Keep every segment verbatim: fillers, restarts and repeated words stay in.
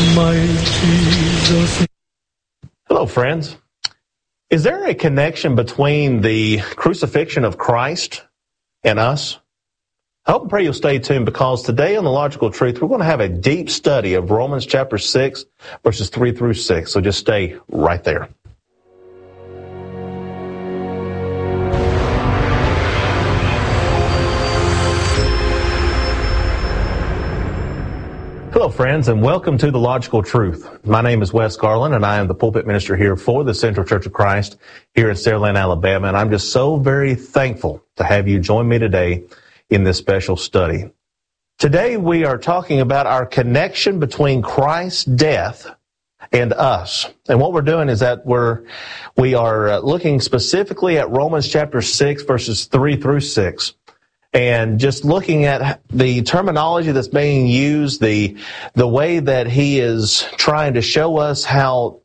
my Jesus. Hello, friends. Is there a connection between the crucifixion of Christ and us? I hope and pray you'll stay tuned, because today on The Logical Truth, we're going to have a deep study of Romans chapter six, verses three through six. So just stay right there. Hello, friends, and welcome to The Logical Truth. My name is Wes Garland, and I am the pulpit minister here for the Central Church of Christ here in Saraland, Alabama, and I'm just so very thankful to have you join me today in this special study. Today, we are talking about our connection between Christ's death and us. And what we're doing is that we're, we are looking specifically at Romans chapter six, verses three through six. And just looking at the terminology that's being used, the the way that he is trying to show us how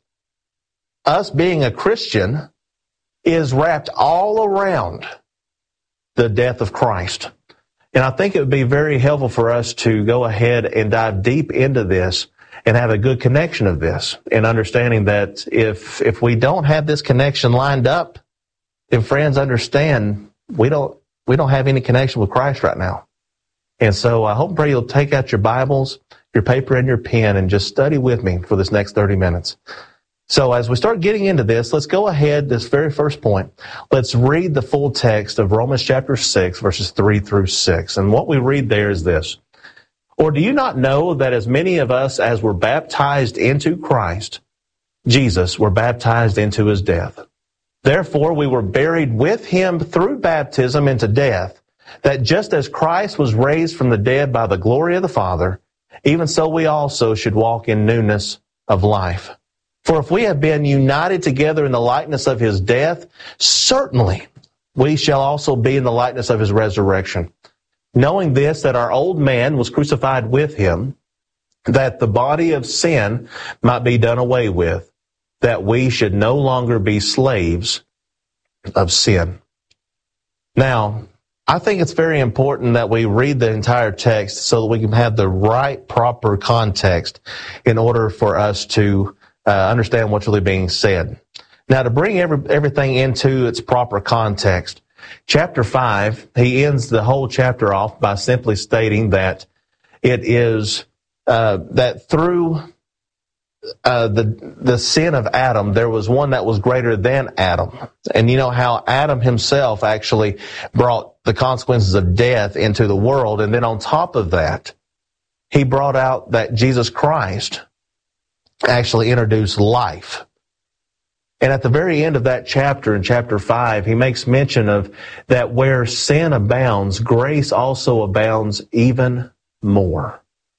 us being a Christian is wrapped all around the death of Christ. And I think it would be very helpful for us to go ahead and dive deep into this and have a good connection of this, and understanding that if if we don't have this connection lined up, then friends, understand we don't We don't have any connection with Christ right now. And so I hope and pray you'll take out your Bibles, your paper, and your pen and just study with me for this next thirty minutes. So as we start getting into this, let's go ahead, this very first point. Let's read the full text of Romans chapter six, verses three through six. And what we read there is this. Or do you not know that as many of us as were baptized into Christ Jesus were baptized into his death? Therefore, we were buried with him through baptism into death, that just as Christ was raised from the dead by the glory of the Father, even so we also should walk in newness of life. For if we have been united together in the likeness of his death, certainly we shall also be in the likeness of his resurrection. Knowing this, that our old man was crucified with him, that the body of sin might be done away with, that we should no longer be slaves of sin. Now, I think it's very important that we read the entire text so that we can have the right, proper context in order for us to uh, understand what's really being said. Now, to bring every, everything into its proper context, chapter five, he ends the whole chapter off by simply stating that it is uh, that through Uh, the the sin of Adam, there was one that was greater than Adam. And you know how Adam himself actually brought the consequences of death into the world. And then on top of that, he brought out that Jesus Christ actually introduced life. And at the very end of that chapter, in chapter five, he makes mention of that where sin abounds, grace also abounds even more.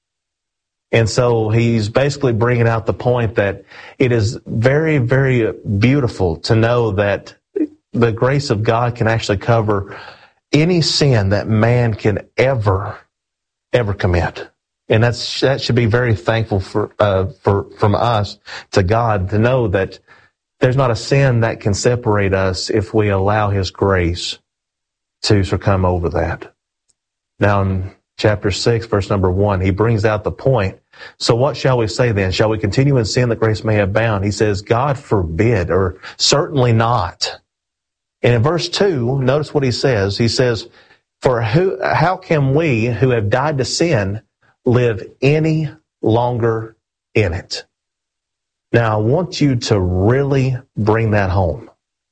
And so he's basically bringing out the point that it is very, very beautiful to know that the grace of God can actually cover any sin that man can ever, ever commit. And that's, that should be very thankful for, uh, for, from us to God to know that there's not a sin that can separate us if we allow his grace to succumb over that. Now, in chapter six, verse number one, he brings out the point. So what shall we say then? Shall we continue in sin that grace may abound? He says, God forbid, or certainly not. And in verse two, notice what he says. He says, for who, how can we who have died to sin live any longer in it? Now, I want you to really bring that home.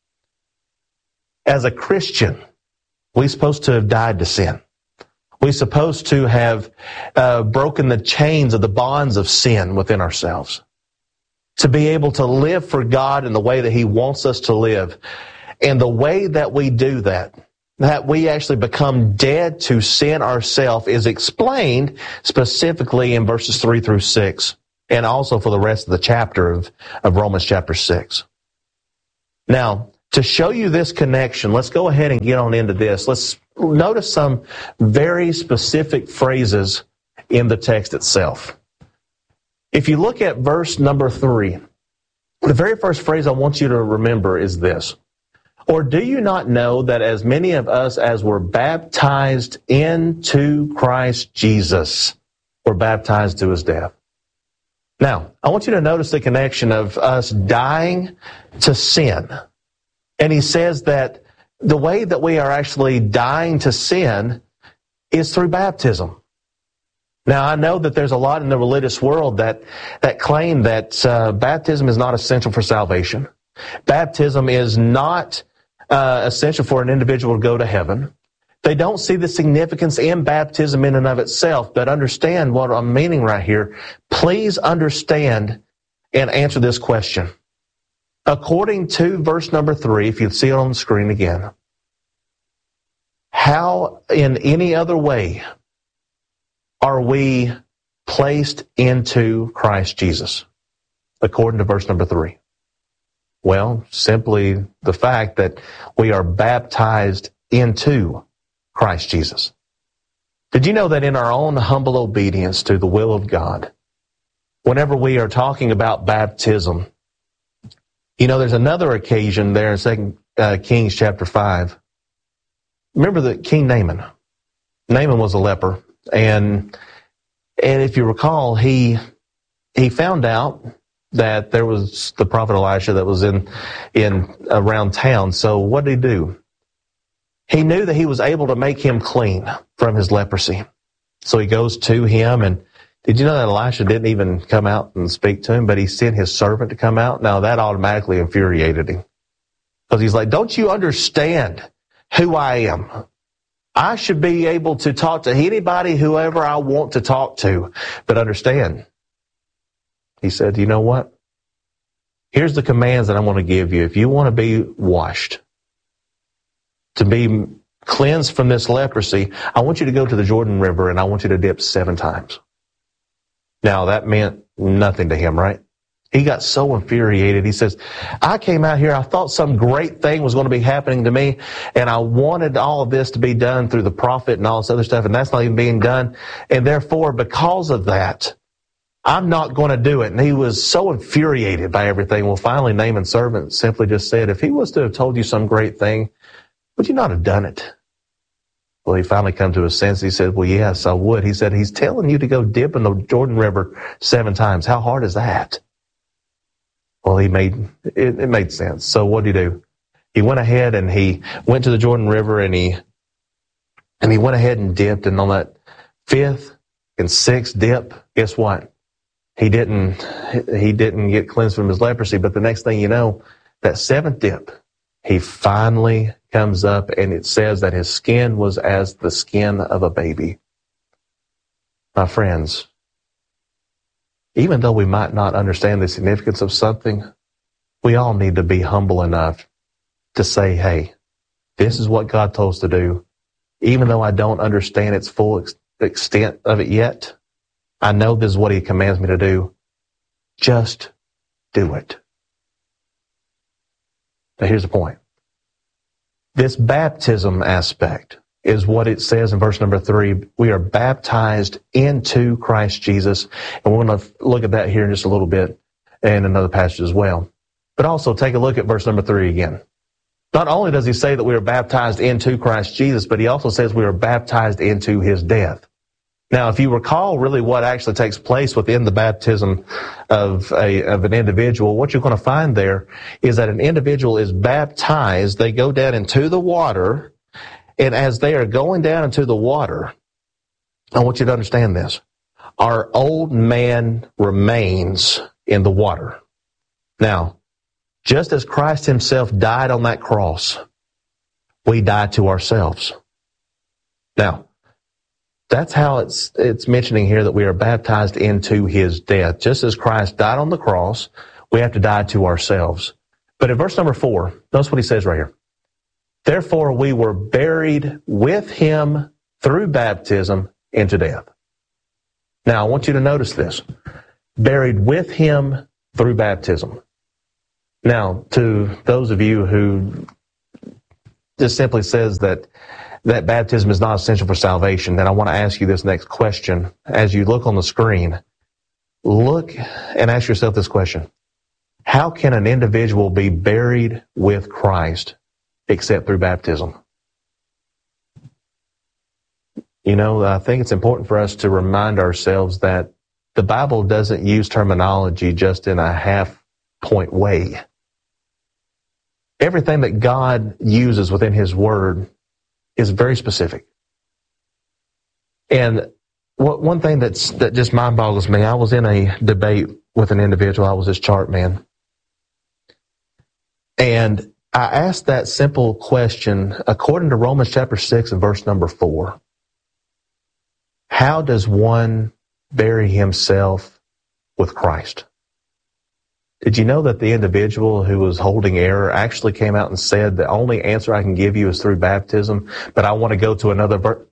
As a Christian, we're supposed to have died to sin. We're supposed to have uh, broken the chains of the bonds of sin within ourselves. To be able to live for God in the way that he wants us to live. And the way that we do that, that we actually become dead to sin ourselves, is explained specifically in verses three through six. And also for the rest of the chapter of, of Romans chapter six. Now, to show you this connection, let's go ahead and get on into this. Let's notice some very specific phrases in the text itself. If you look at verse number three, the very first phrase I want you to remember is this. Or do you not know that as many of us as were baptized into Christ Jesus were baptized to his death? Now, I want you to notice the connection of us dying to sin. And he says that the way that we are actually dying to sin is through baptism. Now, I know that there's a lot in the religious world that, that claim that uh, baptism is not essential for salvation. Baptism is not uh, essential for an individual to go to heaven. They don't see the significance in baptism in and of itself, but understand what I'm meaning right here. Please understand and answer this question. According to verse number three, if you see it on the screen again, how in any other way are we placed into Christ Jesus? According to verse number three. Well, simply the fact that we are baptized into Christ Jesus. Did you know that in our own humble obedience to the will of God, whenever we are talking about baptism, you know, there's another occasion there in Second uh, Kings chapter five. Remember that King Naaman. Naaman was a leper, and and if you recall, he he found out that there was the prophet Elisha that was in in around town. So what did he do? He knew that he was able to make him clean from his leprosy. So he goes to him, and did you know that Elisha didn't even come out and speak to him, but he sent his servant to come out? Now that automatically infuriated him. Because he's like, don't you understand who I am? I should be able to talk to anybody, whoever I want to talk to. But understand, he said, you know what? Here's the commands that I'm going to give you. If you want to be washed, to be cleansed from this leprosy, I want you to go to the Jordan River and I want you to dip seven times. Now that meant nothing to him, right? He got so infuriated. He says, I came out here, I thought some great thing was going to be happening to me, and I wanted all of this to be done through the prophet and all this other stuff, and that's not even being done. And therefore, because of that, I'm not going to do it. And he was so infuriated by everything. Well, finally, Naaman's servant simply just said, if he was to have told you some great thing, would you not have done it? Well, he finally come to his senses. He said, well, yes, I would. He said, he's telling you to go dip in the Jordan River seven times. How hard is that? Well, he made, it, it made sense. So what did he do? He went ahead and he went to the Jordan River and he, and he went ahead and dipped. And on that fifth and sixth dip, guess what? He didn't, he didn't get cleansed from his leprosy. But the next thing you know, that seventh dip, he finally comes up and it says that his skin was as the skin of a baby. My friends, even though we might not understand the significance of something, we all need to be humble enough to say, hey, this is what God told us to do. Even though I don't understand its full ex- extent of it yet, I know this is what he commands me to do. Just do it. Now here's the point. This baptism aspect is what it says in verse number three. We are baptized into Christ Jesus. And we're going to look at that here in just a little bit and another passage as well. But also take a look at verse number three again. Not only does he say that we are baptized into Christ Jesus, but he also says we are baptized into his death. Now, if you recall really what actually takes place within the baptism of a, of an individual, what you're going to find there is that an individual is baptized. They go down into the water, and as they are going down into the water, I want you to understand this. Our old man remains in the water. Now, just as Christ himself died on that cross, we die to ourselves. Now, that's how it's it's mentioning here that we are baptized into his death. Just as Christ died on the cross, we have to die to ourselves. But in verse number four, notice what he says right here. Therefore, we were buried with him through baptism into death. Now, I want you to notice this. Buried with him through baptism. Now, to those of you who just simply says that that baptism is not essential for salvation, then I want to ask you this next question. As you look on the screen, look and ask yourself this question. How can an individual be buried with Christ except through baptism? You know, I think it's important for us to remind ourselves that the Bible doesn't use terminology just in a half-point way. Everything that God uses within His Word is very specific. And what, one thing that's, that just mind boggles me, I was in a debate with an individual. I was his chart man. And I asked that simple question, according to Romans chapter six and verse number four, how does one bury himself with Christ? Did you know that the individual who was holding error actually came out and said, the only answer I can give you is through baptism, but I want to go to another verse?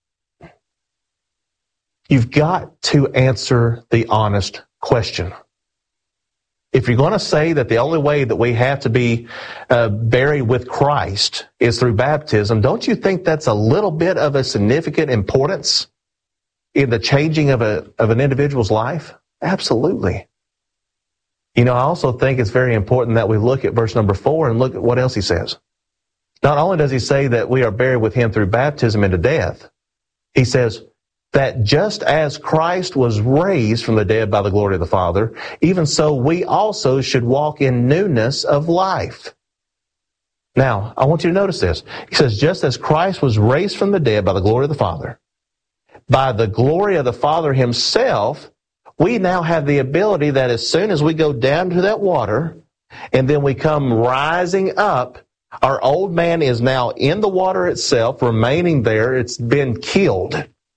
You've got to answer the honest question. If you're going to say that the only way that we have to be uh, buried with Christ is through baptism, don't you think that's a little bit of a significant importance in the changing of a of an individual's life? Absolutely. You know, I also think it's very important that we look at verse number four and look at what else he says. Not only does he say that we are buried with him through baptism into death, he says that just as Christ was raised from the dead by the glory of the Father, even so we also should walk in newness of life. Now, I want you to notice this. He says, just as Christ was raised from the dead by the glory of the Father, by the glory of the Father himself, we now have the ability that as soon as we go down to that water and then we come rising up, our old man is now in the water itself, remaining there. It's been killed.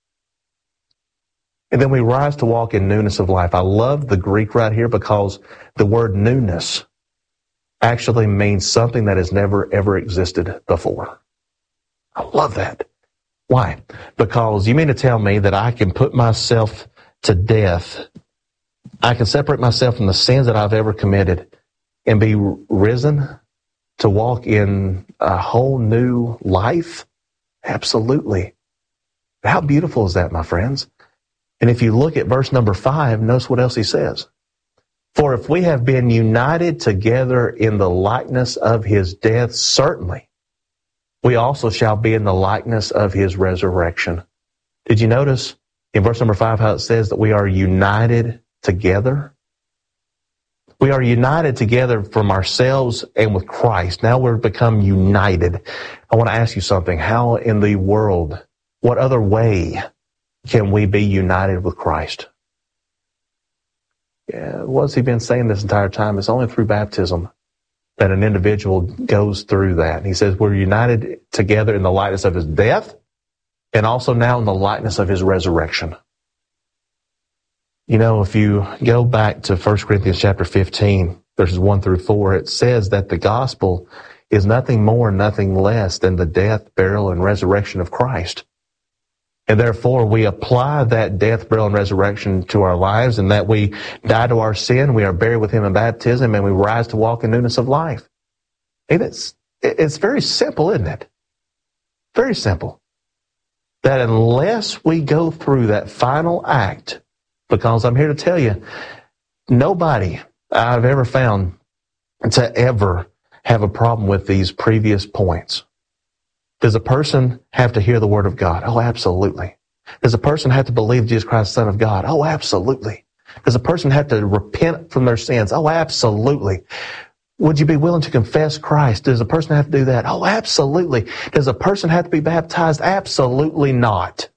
And then we rise to walk in newness of life. I love the Greek right here because the word newness actually means something that has never, ever existed before. I love that. Why? Because you mean to tell me that I can put myself to death, I can separate myself from the sins that I've ever committed and be risen to walk in a whole new life? Absolutely. How beautiful is that, my friends? And if you look at verse number five, notice what else he says. For if we have been united together in the likeness of his death, certainly we also shall be in the likeness of his resurrection. Did you notice in verse number five how it says that we are united together? We are united together from ourselves and with Christ. Now we're become united. I want to ask you something. How in the world, what other way can we be united with Christ? Yeah, what's he been saying this entire time? It's only through baptism that an individual goes through that. He says we're united together in the likeness of his death and also now in the likeness of his resurrection. You know, if you go back to First Corinthians chapter fifteen, verses one through four, it says that the gospel is nothing more, nothing less than the death, burial, and resurrection of Christ. And therefore, we apply that death, burial, and resurrection to our lives, and that we die to our sin, we are buried with him in baptism, and we rise to walk in newness of life. Hey, that's, it's very simple, isn't it? Very simple. That unless we go through that final act, because I'm here to tell you, nobody I've ever found to ever have a problem with these previous points. Does a person have to hear the word of God? Oh, absolutely. Does a person have to believe Jesus Christ, Son of God? Oh, absolutely. Does a person have to repent from their sins? Oh, absolutely. Would you be willing to confess Christ? Does a person have to do that? Oh, absolutely. Does a person have to be baptized? Absolutely not.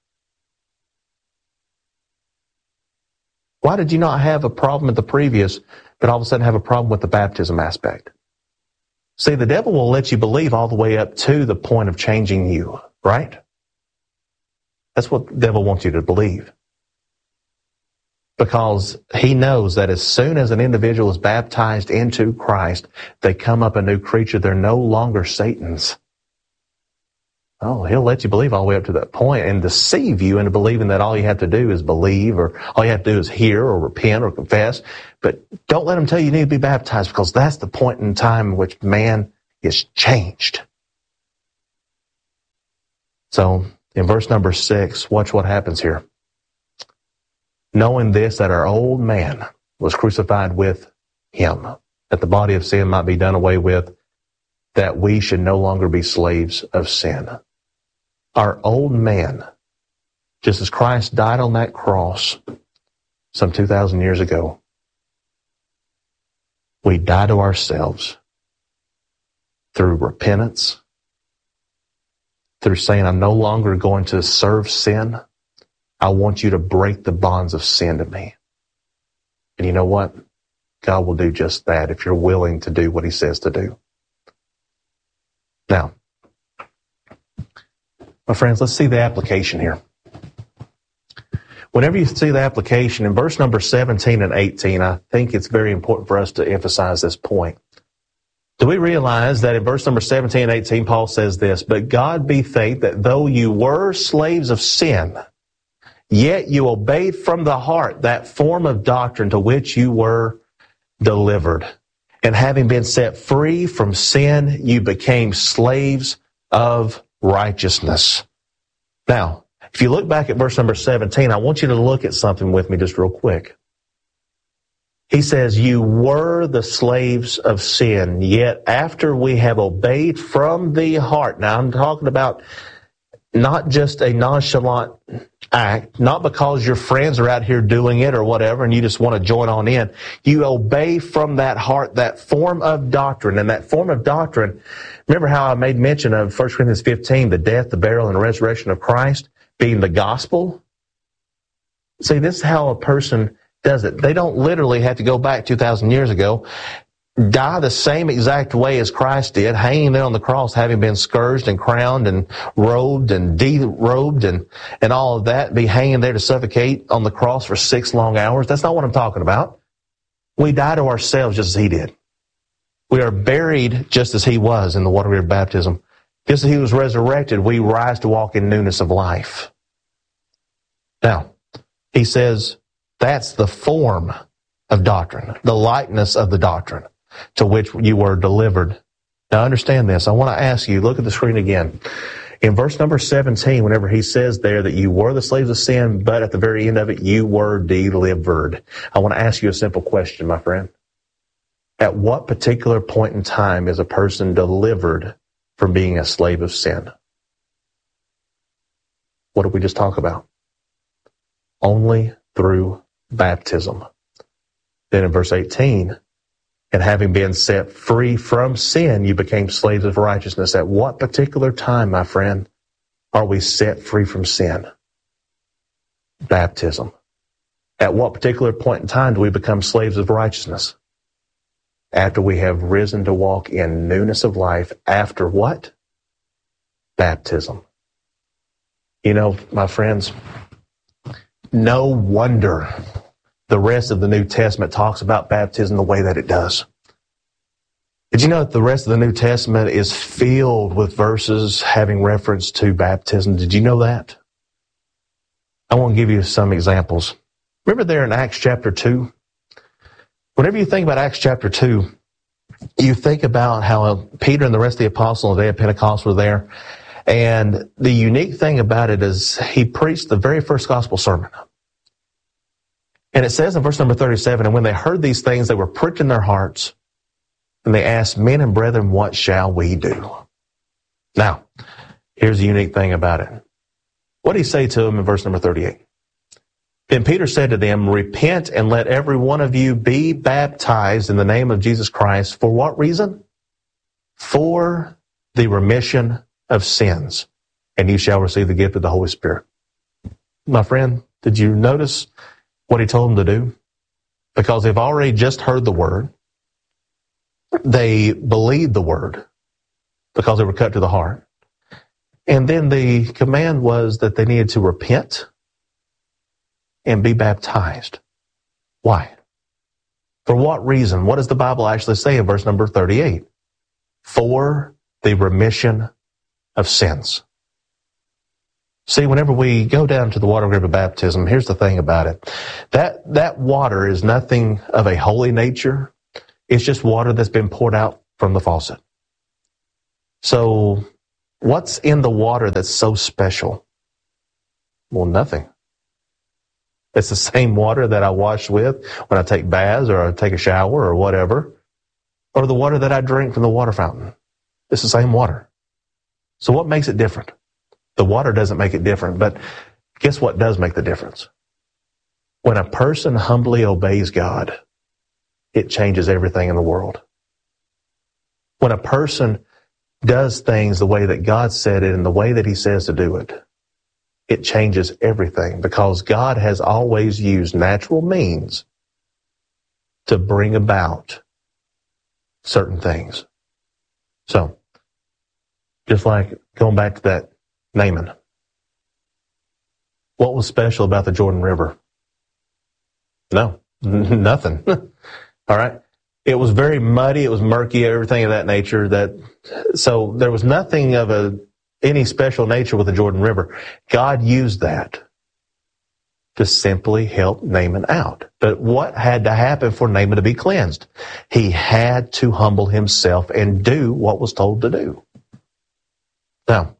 Why did you not have a problem with the previous, but all of a sudden have a problem with the baptism aspect? See, the devil will let you believe all the way up to the point of changing you, right? That's what the devil wants you to believe. Because he knows that as soon as an individual is baptized into Christ, they come up a new creature. They're no longer Satan's. Oh, he'll let you believe all the way up to that point and deceive you into believing that all you have to do is believe, or all you have to do is hear or repent or confess. But don't let him tell you you need to be baptized, because that's the point in time in which man is changed. So in verse number six, watch what happens here. Knowing this, that our old man was crucified with him, that the body of sin might be done away with, that we should no longer be slaves of sin. Our old man, just as Christ died on that cross, some two thousand years ago. We die to ourselves through repentance, through saying, I'm no longer going to serve sin. I want you to break the bonds of sin to me. And you know what? God will do just that if you're willing to do what he says to do. Now, my friends, let's see the application here. Whenever you see the application in verse number seventeen and eighteen, I think it's very important for us to emphasize this point. Do we realize that in verse number seventeen and eighteen, Paul says this, but God be thanked that though you were slaves of sin, yet you obeyed from the heart that form of doctrine to which you were delivered. And having been set free from sin, you became slaves of righteousness. Now, if you look back at verse number seventeen, I want you to look at something with me just real quick. He says, you were the slaves of sin, yet after we have obeyed from the heart. Now, I'm talking about not just a nonchalant act, not because your friends are out here doing it or whatever and you just want to join on in. You obey from that heart, that form of doctrine. And that form of doctrine, remember how I made mention of First Corinthians fifteen, the death, the burial, and the resurrection of Christ being the gospel? See, this is how a person does it. They don't literally have to go back two thousand years ago, die the same exact way as Christ did, hanging there on the cross, having been scourged and crowned and robed and derobed and, and all of that, be hanging there to suffocate on the cross for six long hours. That's not what I'm talking about. We die to ourselves just as he did. We are buried just as he was in the water of baptism. Just as he was resurrected, we rise to walk in newness of life. Now, he says that's the form of doctrine, the likeness of the doctrine to which you were delivered. Now understand this. I want to ask you, look at the screen again. In verse number seventeen, whenever he says there that you were the slaves of sin, but at the very end of it, you were delivered. I want to ask you a simple question, my friend. At what particular point in time is a person delivered from being a slave of sin? What did we just talk about? Only through baptism. Then in verse eighteen, and having been set free from sin, you became slaves of righteousness. At what particular time, my friend, are we set free from sin? Baptism. At what particular point in time do we become slaves of righteousness? After we have risen to walk in newness of life. After what? Baptism. You know, my friends, no wonder the rest of the New Testament talks about baptism the way that it does. Did you know that the rest of the New Testament is filled with verses having reference to baptism? Did you know that? I want to give you some examples. Remember there in Acts chapter two? Whenever you think about Acts chapter two, you think about how Peter and the rest of the apostles on the day of Pentecost were there. And the unique thing about it is he preached the very first gospel sermon. And it says in verse number thirty-seven, and when they heard these things, they were pricked in their hearts, and they asked, men and brethren, what shall we do? Now, here's the unique thing about it. What did he say to them in verse number thirty-eight? Then Peter said to them, repent and let every one of you be baptized in the name of Jesus Christ. For what reason? For the remission of sins, and you shall receive the gift of the Holy Spirit. My friend, did you notice what he told them to do? Because they've already just heard the word. They believed the word because they were cut to the heart. And then the command was that they needed to repent and be baptized. Why? For what reason? What does the Bible actually say in verse number thirty-eight? For the remission of sins. See, whenever we go down to the water grave of baptism, here's the thing about it. That, that water is nothing of a holy nature. It's just water that's been poured out from the faucet. So, what's in the water that's so special? Well, nothing. It's the same water that I wash with when I take baths or I take a shower or whatever, or the water that I drink from the water fountain. It's the same water. So what makes it different? The water doesn't make it different, but guess what does make the difference? When a person humbly obeys God, it changes everything in the world. When a person does things the way that God said it and the way that he says to do it, it changes everything, because God has always used natural means to bring about certain things. So, just like going back to that Naaman, what was special about the Jordan River? No, nothing. All right. It was very muddy. It was murky, everything of that nature. That so there was nothing of a any special nature with the Jordan River. God used that to simply help Naaman out. But what had to happen for Naaman to be cleansed? He had to humble himself and do what was told to do. Now,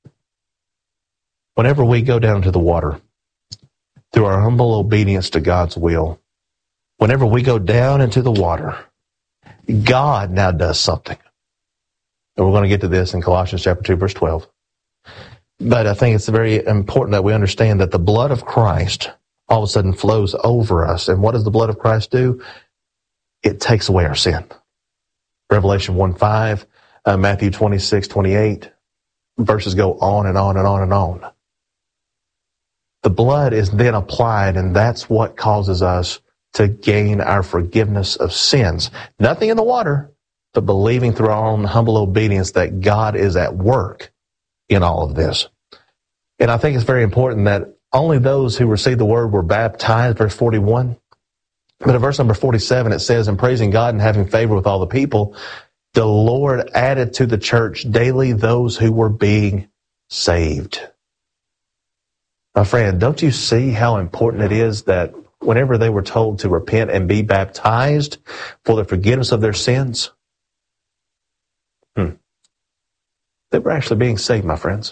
whenever we go down to the water, through our humble obedience to God's will, whenever we go down into the water, God now does something. And we're going to get to this in Colossians chapter two, verse twelve. But I think it's very important that we understand that the blood of Christ all of a sudden flows over us. And what does the blood of Christ do? It takes away our sin. Revelation one five, uh, Matthew twenty-six, twenty-eight, verses go on and on and on and on. The blood is then applied, and that's what causes us to gain our forgiveness of sins. Nothing in the water, but believing through our own humble obedience that God is at work in all of this. And I think it's very important that only those who received the word were baptized, verse forty-one. But in verse number forty-seven, it says, "And praising God and having favor with all the people, the Lord added to the church daily those who were being saved." My friend, don't you see how important it is that whenever they were told to repent and be baptized for the forgiveness of their sins, hmm, they were actually being saved, my friends.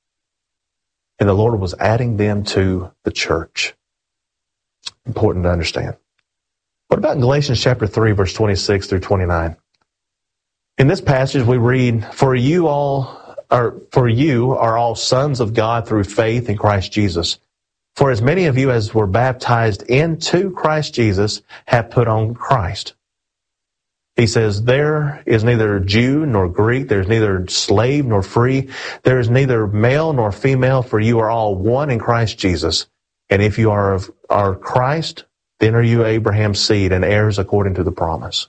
And the Lord was adding them to the church. Important to understand. What about in Galatians chapter three, verse twenty-six through twenty-nine? In this passage we read, "For you all are, for you are all sons of God through faith in Christ Jesus. For as many of you as were baptized into Christ Jesus have put on Christ." He says, "There is neither Jew nor Greek, there is neither slave nor free, there is neither male nor female, for you are all one in Christ Jesus. And if you are of are Christ, then are you Abraham's seed and heirs according to the promise."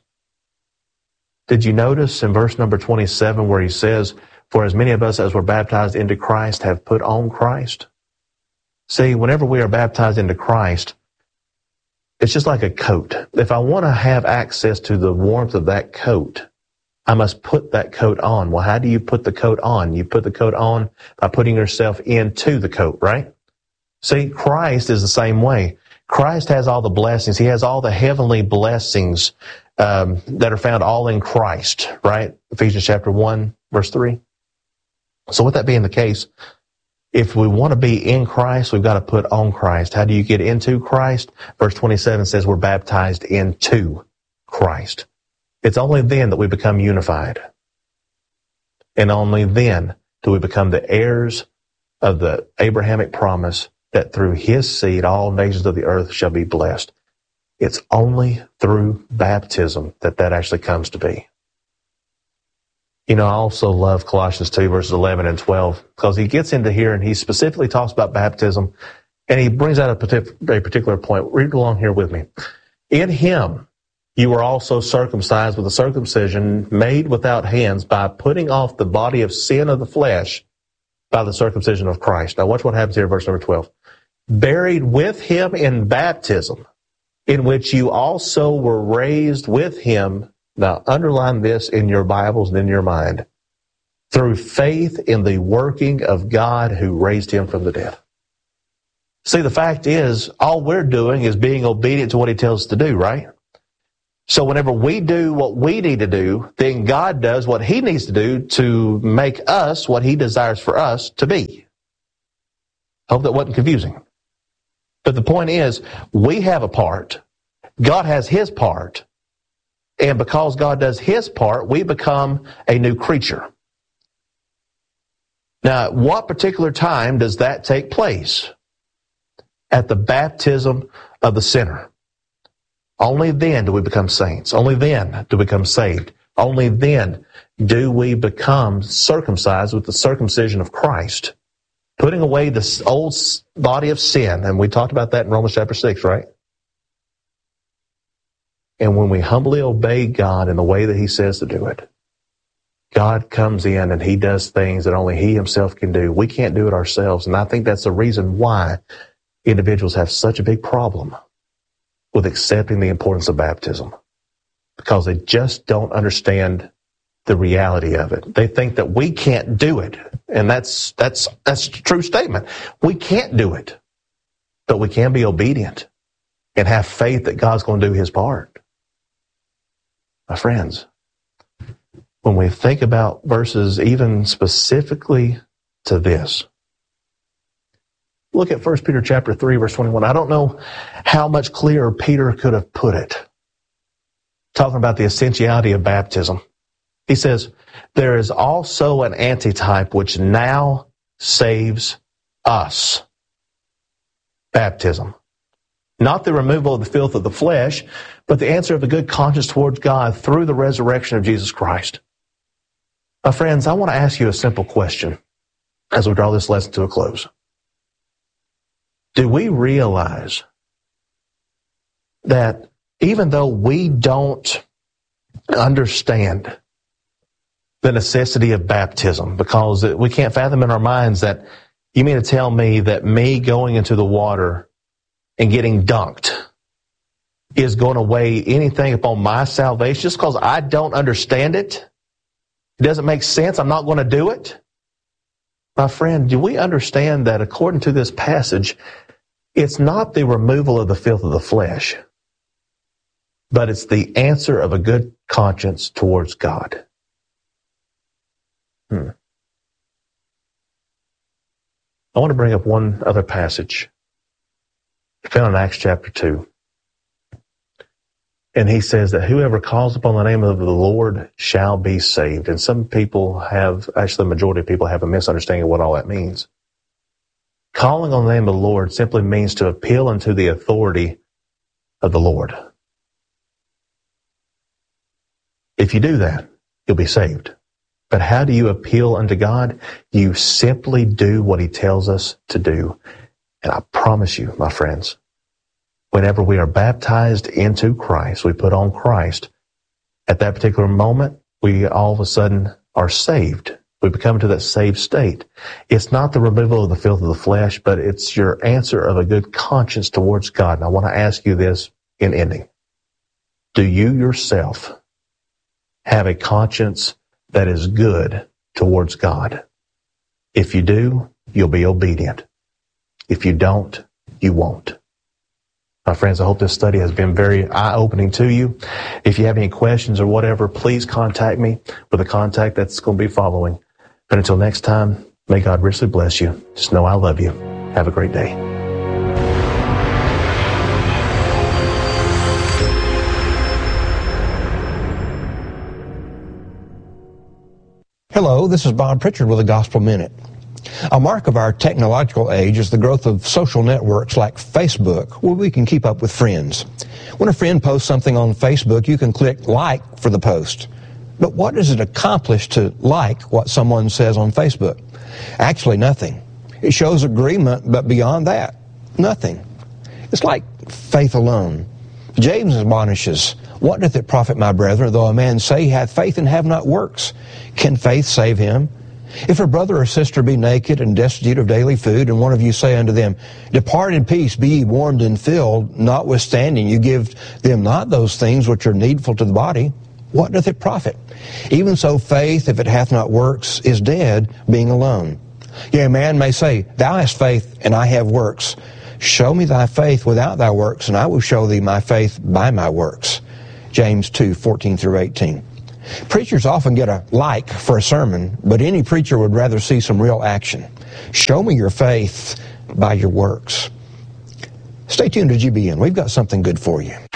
Did you notice in verse number twenty-seven where he says, "For as many of us as were baptized into Christ have put on Christ"? See, whenever we are baptized into Christ, it's just like a coat. If I want to have access to the warmth of that coat, I must put that coat on. Well, how do you put the coat on? You put the coat on by putting yourself into the coat, right? See, Christ is the same way. Christ has all the blessings. He has all the heavenly blessings um, that are found all in Christ, right? Ephesians chapter one, verse three. So with that being the case, if we want to be in Christ, we've got to put on Christ. How do you get into Christ? Verse twenty-seven says we're baptized into Christ. It's only then that we become unified. And only then do we become the heirs of the Abrahamic promise that through his seed all nations of the earth shall be blessed. It's only through baptism that that actually comes to be. You know, I also love Colossians two, verses eleven and twelve, because he gets into here and he specifically talks about baptism, and he brings out a particular point. Read along here with me. "In him you were also circumcised with a circumcision made without hands, by putting off the body of sin of the flesh by the circumcision of Christ." Now watch what happens here, verse number twelve. "Buried with him in baptism, in which you also were raised with him." Now, underline this in your Bibles and in your mind. "Through faith in the working of God who raised him from the dead." See, the fact is, all we're doing is being obedient to what he tells us to do, right? So whenever we do what we need to do, then God does what he needs to do to make us what he desires for us to be. I hope that wasn't confusing. But the point is, we have a part. God has his part. And because God does his part, we become a new creature. Now, at what particular time does that take place? at the baptism of the sinner. Only then do we become saints. Only then do we become saved. Only then do we become circumcised with the circumcision of Christ, putting away this old body of sin. And we talked about that in Romans chapter six, right? And when we humbly obey God in the way that He says to do it, God comes in and He does things that only He Himself can do. We can't do it ourselves. And I think that's the reason why individuals have such a big problem with accepting the importance of baptism, because they just don't understand the reality of it. They think that we can't do it. And that's, that's, that's a true statement. We can't do it, but we can be obedient and have faith that God's going to do His part. My friends, when we think about verses even specifically to this, look at First Peter chapter three, verse twenty-one. I don't know how much clearer Peter could have put it, talking about the essentiality of baptism. He says, there is also an antitype which now saves us. Baptism. Not the removal of the filth of the flesh, but the answer of a good conscience towards God through the resurrection of Jesus Christ. My friends, I want to ask you a simple question as we draw this lesson to a close. Do we realize that even though we don't understand the necessity of baptism, because we can't fathom in our minds that you mean to tell me that me going into the water and getting dunked is going to weigh anything upon my salvation just because I don't understand it? It doesn't make sense. I'm not going to do it. My friend, do we understand that according to this passage, it's not the removal of the filth of the flesh, but it's the answer of a good conscience towards God. Hmm. I want to bring up one other passage found in Acts chapter two. And he says that whoever calls upon the name of the Lord shall be saved. And some people have, actually the majority of people have a misunderstanding of what all that means. Calling on the name of the Lord simply means to appeal unto the authority of the Lord. If you do that, you'll be saved. But how do you appeal unto God? You simply do what He tells us to do. And I promise you, my friends, whenever we are baptized into Christ, we put on Christ, at that particular moment, we all of a sudden are saved. We become to that saved state. It's not the removal of the filth of the flesh, but it's your answer of a good conscience towards God. And I want to ask you this in ending. Do you yourself have a conscience that is good towards God? If you do, you'll be obedient. If you don't, you won't. My friends, I hope this study has been very eye-opening to you. If you have any questions or whatever, please contact me with a contact that's going to be following. But until next time, may God richly bless you. Just know I love you. Have a great day. Hello, this is Bob Pritchard with a Gospel Minute. A mark of our technological age is the growth of social networks like Facebook, where we can keep up with friends. When a friend posts something on Facebook, you can click like for the post. But what does it accomplish to like what someone says on Facebook? Actually, nothing. It shows agreement, but beyond that, nothing. It's like faith alone. James admonishes, what doth it profit, my brethren, though a man say he hath faith and have not works? Can faith save him? If a brother or sister be naked and destitute of daily food, and one of you say unto them, depart in peace, be ye warmed and filled, notwithstanding you give them not those things which are needful to the body, what doth it profit? Even so faith, if it hath not works, is dead, being alone. Yea, a man may say, thou hast faith, and I have works. Show me thy faith without thy works, and I will show thee my faith by my works. James two, fourteen through eighteen. Preachers often get a like for a sermon, but any preacher would rather see some real action. Show me your faith by your works. Stay tuned to G B N. We've got something good for you.